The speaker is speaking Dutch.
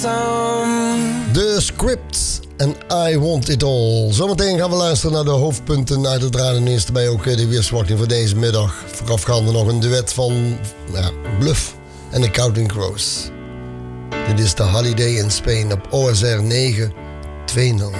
The Scripts en I Want It All. Zometeen gaan we luisteren naar de hoofdpunten uit het radionieuws. Daarbij ook de weersverwachting voor deze middag. Voorafgaande nog een duet van Bluff en de Counting Crows. Dit is The Holiday in Spain op OSR 920.